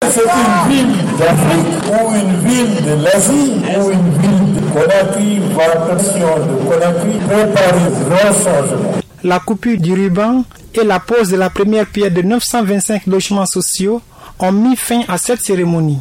C'est une ville d'Afrique ou une ville de l'Asie ou une ville de Conakry, vocation de Conakry, préparer grand changement. La coupure du ruban et la pose de la première pierre de 925 logements sociaux ont mis fin à cette cérémonie.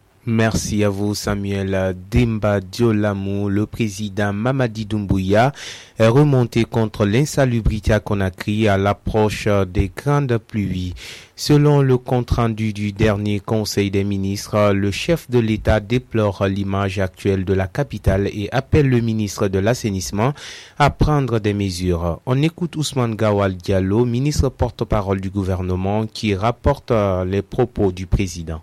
Merci à vous Samuel Demba Diolamou. Le président Mamadi Doumbouya est remonté contre l'insalubrité à Conakry à l'approche des grandes pluies. Selon le compte-rendu du dernier Conseil des ministres, le chef de l'État déplore l'image actuelle de la capitale et appelle le ministre de l'Assainissement à prendre des mesures. On écoute Ousmane Gawal Diallo, ministre porte-parole du gouvernement, qui rapporte les propos du président.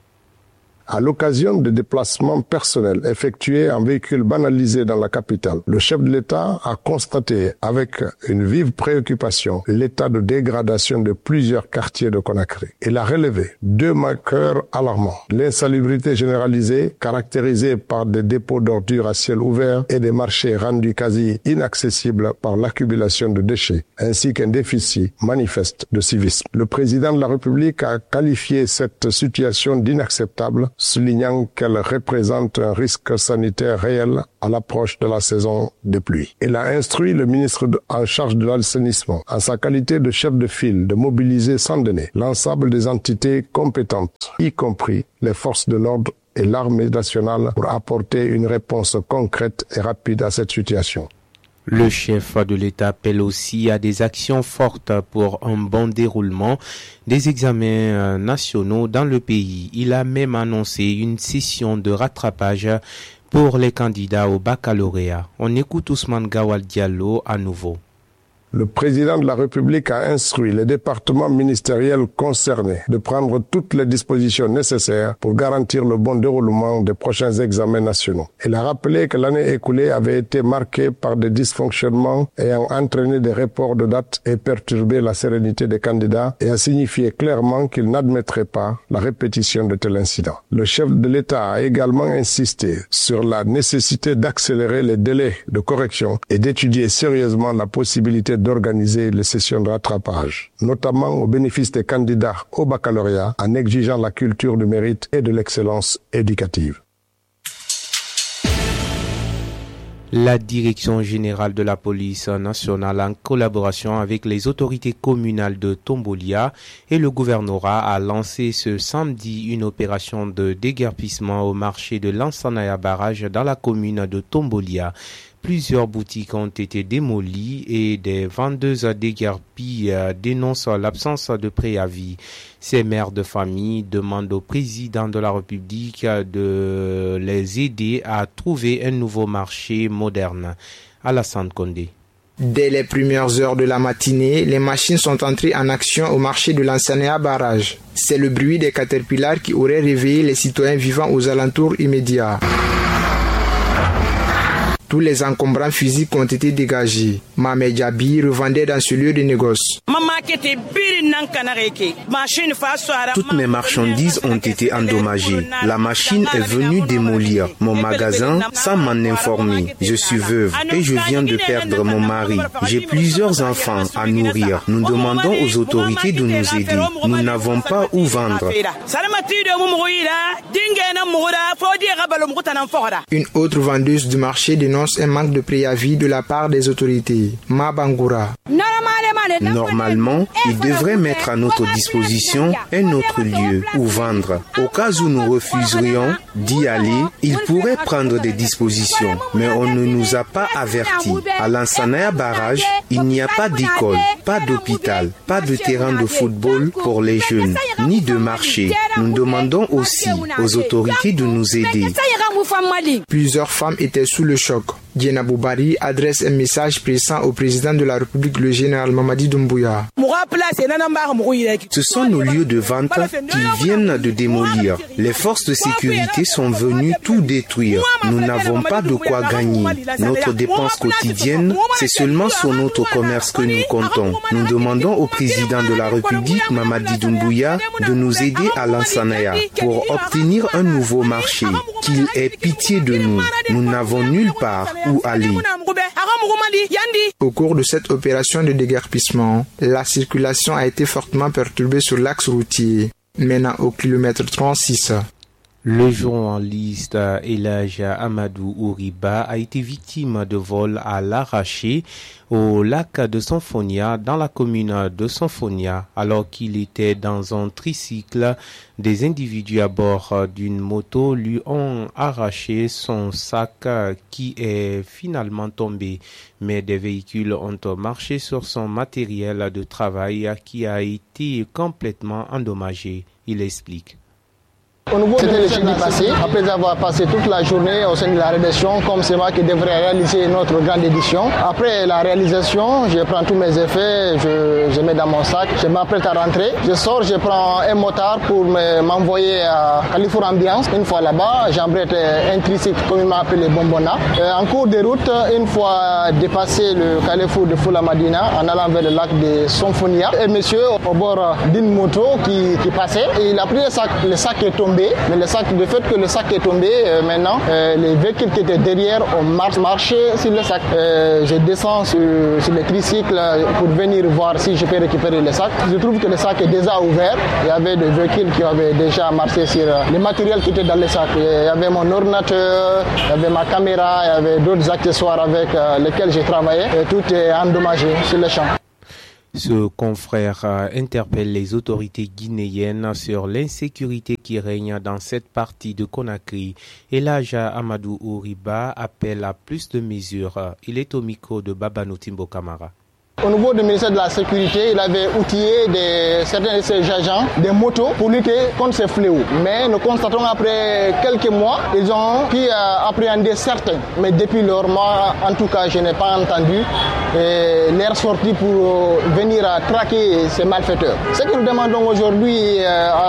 À l'occasion de déplacements personnels effectués en véhicule banalisé dans la capitale, le chef de l'État a constaté avec une vive préoccupation l'état de dégradation de plusieurs quartiers de Conakry. Il a relevé 2 marqueurs alarmants. L'insalubrité généralisée, caractérisée par des dépôts d'ordures à ciel ouvert et des marchés rendus quasi inaccessibles par l'accumulation de déchets, ainsi qu'un déficit manifeste de civisme. Le président de la République a qualifié cette situation d'inacceptable, soulignant qu'elle représente un risque sanitaire réel à l'approche de la saison de pluie. Il a instruit le ministre en charge de l'assainissement, en sa qualité de chef de file, de mobiliser sans délai l'ensemble des entités compétentes, y compris les forces de l'ordre et l'armée nationale, pour apporter une réponse concrète et rapide à cette situation. Le chef de l'État appelle aussi à des actions fortes pour un bon déroulement des examens nationaux dans le pays. Il a même annoncé une session de rattrapage pour les candidats au baccalauréat. On écoute Ousmane Gawal Diallo à nouveau. Le président de la République a instruit les départements ministériels concernés de prendre toutes les dispositions nécessaires pour garantir le bon déroulement des prochains examens nationaux. Il a rappelé que l'année écoulée avait été marquée par des dysfonctionnements ayant entraîné des reports de dates et perturbé la sérénité des candidats, et a signifié clairement qu'il n'admettrait pas la répétition de tels incidents. Le chef de l'État a également insisté sur la nécessité d'accélérer les délais de correction et d'étudier sérieusement la possibilité d'organiser les sessions de rattrapage, notamment au bénéfice des candidats au baccalauréat, en exigeant la culture du mérite et de l'excellence éducative. La Direction générale de la police nationale, en collaboration avec les autorités communales de Tombolia et le gouvernorat, a lancé ce samedi une opération de déguerpissement au marché de Lansanaya Barrage dans la commune de Tombolia. Plusieurs boutiques ont été démolies et des vendeuses déguerpies dénoncent l'absence de préavis. Ces mères de famille demandent au président de la République de les aider à trouver un nouveau marché moderne. Alassane Condé. Dès les premières heures de la matinée, les machines sont entrées en action au marché de Lansanaya Barrage. C'est le bruit des caterpillars qui aurait réveillé les citoyens vivant aux alentours immédiats. Tous les encombrants physiques ont été dégagés. Mamé Djabi revendait dans ce lieu de négoce. Toutes mes marchandises ont été endommagées. La machine est venue démolir mon magasin sans m'en informer. Je suis veuve et je viens de perdre mon mari. J'ai plusieurs enfants à nourrir. Nous demandons aux autorités de nous aider. Nous n'avons pas où vendre. Une autre vendeuse du marché dénonce un manque de préavis de la part des autorités. Mabangoura. Normalement, ils devraient mettre à notre disposition un autre lieu où vendre. Au cas où nous refuserions d'y aller, ils pourraient prendre des dispositions, mais on ne nous a pas avertis. À Lansanaya Barrage, il n'y a pas d'école, pas d'hôpital, pas de terrain de football pour les jeunes, ni de marché. Nous demandons aussi aux autorités de nous aider. Plusieurs femmes étaient sous le choc. Diena Boubari adresse un message pressant au président de la République, le général Mamadi Doumbouya. Ce sont nos lieux de vente qu'ils viennent de démolir. Les forces de sécurité sont venues tout détruire. Nous n'avons pas de quoi gagner. Notre dépense quotidienne, c'est seulement sur notre commerce que nous comptons. Nous demandons au président de la République, Mamadi Doumbouya, de nous aider à Lansanaya pour obtenir un nouveau marché, qu'il ait pitié de nous. Nous n'avons nulle part où aller. Au cours de cette opération de déguerpissement, la circulation a été fortement perturbée sur l'axe routier. menant au kilomètre 36. Le journaliste Elhadj Amadou Ouriba a été victime de vol à l'arraché au lac de Sanfonia dans la commune de Sanfonia alors qu'il était dans un tricycle. Des individus à bord d'une moto lui ont arraché son sac qui est finalement tombé, mais des véhicules ont marché sur son matériel de travail qui a été complètement endommagé. Il explique. C'était le jeudi passé, après avoir passé toute la journée au sein de la rédaction, comme c'est moi qui devrais réaliser notre grande édition. Après la réalisation, je prends tous mes effets, je mets dans mon sac, je m'apprête à rentrer. Je sors, je prends un motard pour m'envoyer à Carrefour Ambiance. Une fois là-bas, j'emprunte un tricycle, comme il m'a appelé Bombona. En cours de route, une fois dépassé le Carrefour de Fula-Madina, en allant vers le lac de Sanfonia, un monsieur au bord d'une moto qui passait, et il a pris le sac est tombé. Mais le fait que le sac est tombé, maintenant, les véhicules qui étaient derrière ont marché sur le sac. Je descends sur le tricycle pour venir voir si je peux récupérer le sac. Je trouve que le sac est déjà ouvert. Il y avait des véhicules qui avaient déjà marché sur le matériel qui était dans le sac. Il y avait mon ordinateur, il y avait ma caméra, il y avait d'autres accessoires avec lesquels j'ai travaillé. Et tout est endommagé sur le champ. Ce confrère interpelle les autorités guinéennes sur l'insécurité qui règne dans cette partie de Conakry. Elhadj Amadou Ouriba appelle à plus de mesures. Il est au micro de Babano Timbo Camara. Au niveau du ministère de la Sécurité, il avait outillé certains de ses agents des motos pour lutter contre ces fléaux. Mais nous constatons après quelques mois, ils ont pu appréhender certains. Mais depuis lors, moi, en tout cas, je n'ai pas entendu leur sortie pour venir traquer ces malfaiteurs. Ce que nous demandons aujourd'hui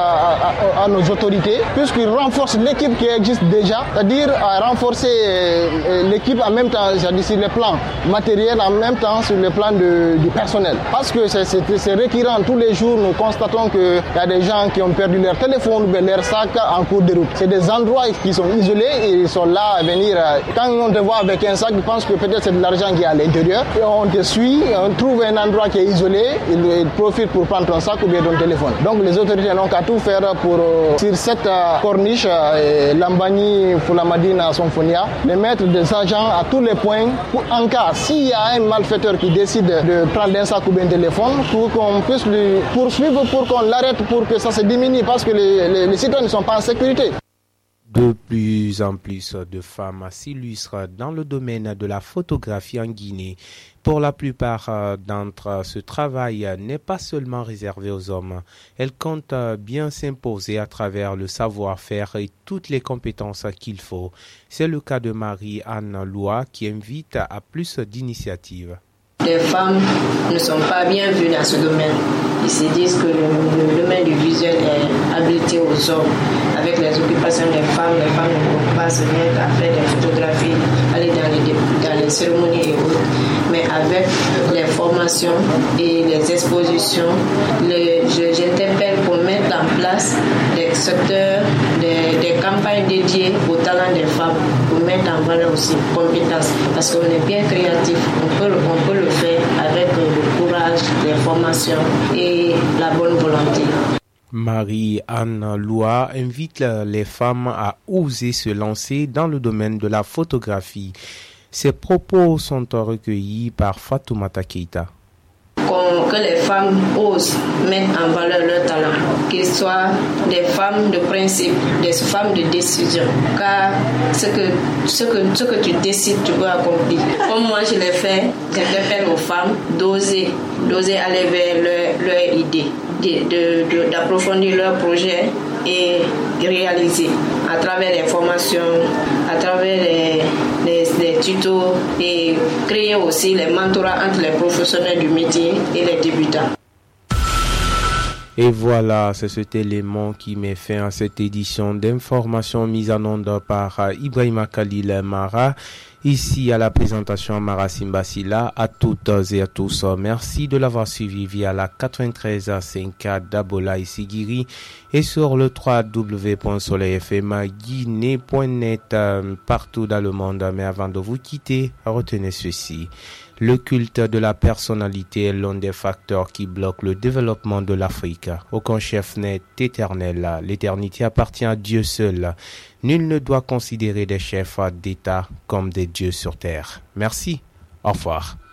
à nos autorités, puisqu'ils renforcent l'équipe qui existe déjà, c'est-à-dire à renforcer l'équipe en même temps, c'est-à-dire sur le plan matériel, en même temps sur le plan du personnel. Parce que c'est récurrent. Tous les jours, nous constatons qu'il y a des gens qui ont perdu leur téléphone ou leur sac en cours de route. C'est des endroits qui sont isolés et ils sont là à venir. Quand on te voit avec un sac, ils pensent que peut-être c'est de l'argent qui est à l'intérieur. Et on te suit, on trouve un endroit qui est isolé, ils profitent pour prendre ton sac ou bien ton téléphone. Donc les autorités n'ont qu'à tout faire pour, sur cette corniche, Lambani, Fula-Madina, Sanfonia, de mettre des agents à tous les points pour, en cas, s'il y a un malfaiteur qui décide de prendre un sac ou bien un téléphone, pour qu'on puisse lui poursuivre, pour qu'on l'arrête, pour que ça se diminue, parce que les citoyens ne sont pas en sécurité. De plus en plus de femmes s'illustrent dans le domaine de la photographie en Guinée. Pour la plupart d'entre eux, ce travail n'est pas seulement réservé aux hommes. Elles comptent bien s'imposer à travers le savoir-faire et toutes les compétences qu'il faut. C'est le cas de Marie-Anne Loua qui invite à plus d'initiatives. Les femmes ne sont pas bien vues dans ce domaine. Ils se disent que le domaine du visuel est habilité aux hommes. Avec les occupations des femmes, les femmes ne peuvent pas se mettre à faire des photographies, aller dans les cérémonies et autres. Mais avec les formations et les expositions, j'interpelle pour mettre en place des secteurs, des campagnes dédiées aux talents des femmes, pour mettre en valeur aussi les compétences. Parce qu'on est bien créatif, on peut le faire avec le courage, les formations et la bonne volonté. Marie-Anne Loua invite les femmes à oser se lancer dans le domaine de la photographie. Ces propos sont recueillis par Fatoumata Keita. Que les femmes osent mettre en valeur leur talent, qu'ils soient des femmes de principe, des femmes de décision, car ce que tu décides, tu peux accomplir. Comme moi je l'ai fait, j'interpelle aux femmes d'oser aller vers leur idée, d'approfondir leur projet et réaliser à travers les formations, à travers les tutos et créer aussi les mentorats entre les professionnels du métier et les débutants. Et voilà, c'est cet élément qui met fin à cette édition d'information mise en onde par Ibrahima Khalil Mara. Ici à la présentation Mara Simbasila, à toutes et à tous. Merci de l'avoir suivi via la 93.5 d'Abola et Sigiri et sur le www.soleilfmguinée.net partout dans le monde. Mais avant de vous quitter, retenez ceci. Le culte de la personnalité est l'un des facteurs qui bloquent le développement de l'Afrique. Aucun chef n'est éternel. L'éternité appartient à Dieu seul. Nul ne doit considérer des chefs d'État comme des dieux sur terre. Merci. Au revoir.